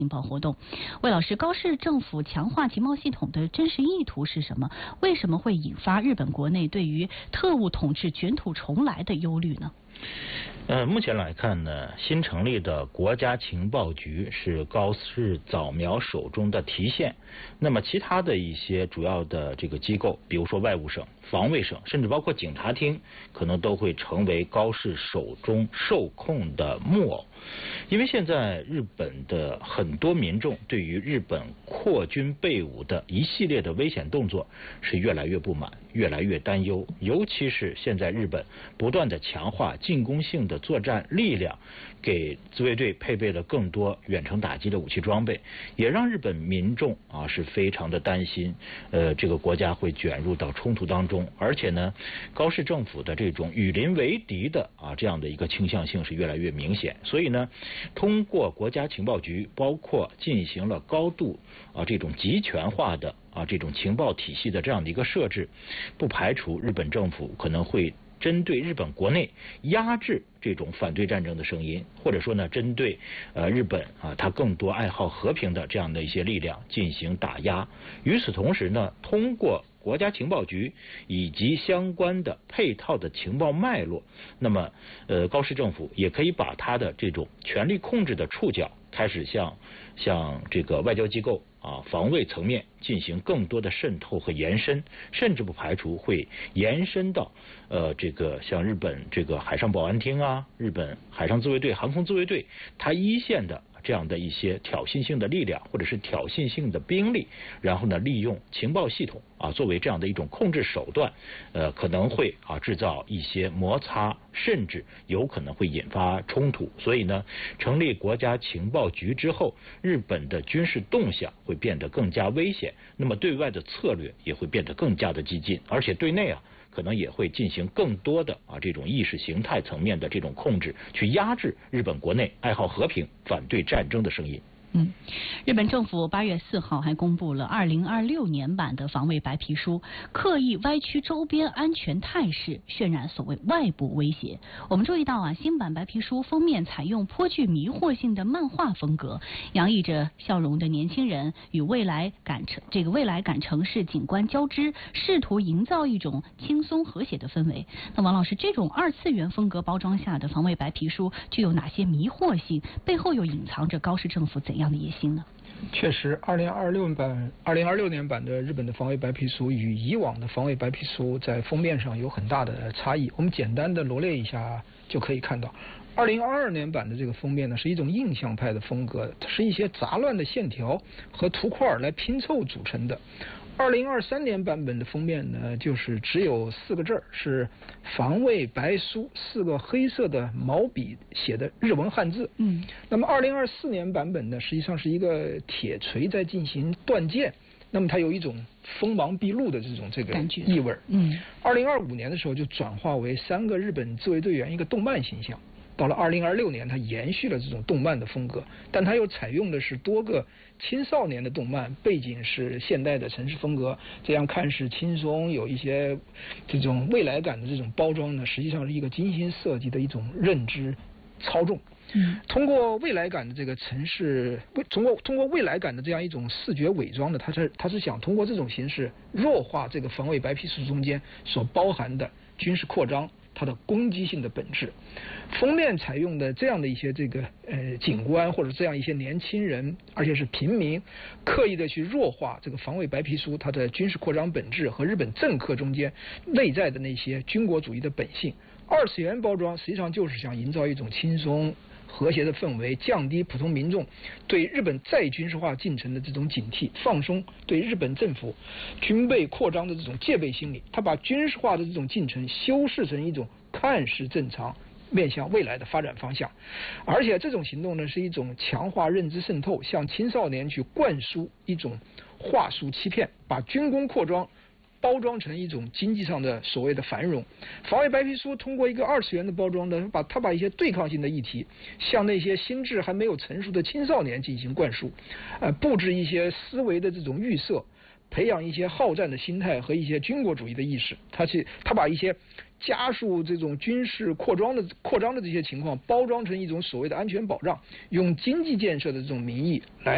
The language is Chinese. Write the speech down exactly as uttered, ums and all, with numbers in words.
情报活动。魏老师，高市政府强化情报系统的真实意图是什么？为什么会引发日本国内对于特务统治卷土重来的忧虑呢？ 呃，目前来看呢，新成立的国家情报局是高市早苗手中的提线。那么其他的一些主要的这个机构，比如说外务省、防卫省，甚至包括警察厅，可能都会成为高市手中受控的木偶。因为现在日本的很多民众对于日本扩军备武的一系列的危险动作是越来越不满，越来越担忧，尤其是现在日本不断的强化进攻性的作战力量，给自卫队配备了更多远程打击的武器装备，也让日本民众啊是非常的担心，呃，这个国家会卷入到冲突当中，而且呢，高市政府的这种与邻为敌的啊这样的一个倾向性是越来越明显，所以呢，通过国家情报局，包括进行了高度啊这种集权化的啊这种情报体系的这样的一个设置，不排除日本政府可能会针对日本国内压制这种反对战争的声音，或者说呢，针对呃日本啊他更多爱好和平的这样的一些力量进行打压。与此同时呢，通过国家情报局以及相关的配套的情报脉络，那么呃高市政府也可以把他的这种权力控制的触角开始向向这个外交机构啊防卫层面进行更多的渗透和延伸，甚至不排除会延伸到呃这个像日本这个海上保安厅啊、日本海上自卫队、航空自卫队，它一线的这样的一些挑衅性的力量或者是挑衅性的兵力，然后呢利用情报系统啊作为这样的一种控制手段，呃可能会啊制造一些摩擦，甚至有可能会引发冲突。所以呢，成立国家情报局之后，日本的军事动向会变得更加危险，那么对外的策略也会变得更加的激进，而且对内啊可能也会进行更多的啊这种意识形态层面的这种控制，去压制日本国内爱好和平、反对战争的声音。 嗯，日本政府八月四号还公布了二零二六年版的防卫白皮书，刻意歪曲周边安全态势，渲染所谓外部威胁。我们注意到啊，新版白皮书封面采用颇具迷惑性的漫画风格，洋溢着笑容的年轻人与未来感城这个未来感城市景观交织，试图营造一种轻松和谐的氛围。那王老师，这种二次元风格包装下的防卫白皮书具有哪些迷惑性？背后又隐藏着高市政府怎样样的野心呢？ 确实，二零二六版、二零二六年版的日本的防卫白皮书与以往的防卫白皮书在封面上有很大的差异。我们简单的罗列一下就可以看到，二零二二年版的这个封面呢，是一种印象派的风格，它是一些杂乱的线条和图块来拼凑组成的。二零二三年版本的封面呢，就是只有四个字儿，是防卫白书，四个黑色的毛笔写的日文汉字。嗯，那么二零二四年版本呢，实际上是一个铁锤在进行断剑，那么它有一种锋芒毕露的这种这个意味。嗯，二零二五年的时候就转化为三个日本自卫队员一个动漫形象。到了二零二六年，它延续了这种动漫的风格，但它又采用的是多个青少年的动漫，背景是现代的城市风格，这样看似轻松，有一些这种未来感的这种包装呢，实际上是一个精心设计的一种认知操纵。嗯，通过未来感的这个城市，通过通过未来感的这样一种视觉伪装的，它是它是想通过这种形式弱化这个防卫白皮书中间所包含的军事扩张它的攻击性的本质。封面采用的这样的一些这个呃警官或者这样一些年轻人，而且是平民，刻意的去弱化这个防卫白皮书它的军事扩张本质和日本政客中间内在的那些军国主义的本性。二次元包装实际上就是想营造一种轻松和谐的氛围，降低普通民众对日本再军事化进程的这种警惕，放松对日本政府军备扩张的这种戒备心理。他把军事化的这种进程修饰成一种看似正常面向未来的发展方向，而且这种行动呢是一种强化认知渗透，向青少年去灌输一种话术欺骗，把军工扩张包装成一种经济上的所谓的繁荣。防卫白皮书通过一个二次元的包装呢，把它把一些对抗性的议题向那些心智还没有成熟的青少年进行灌输，呃，布置一些思维的这种预设，培养一些好战的心态和一些军国主义的意识。他去他把一些加速这种军事扩张的扩张的这些情况包装成一种所谓的安全保障，用经济建设的这种名义来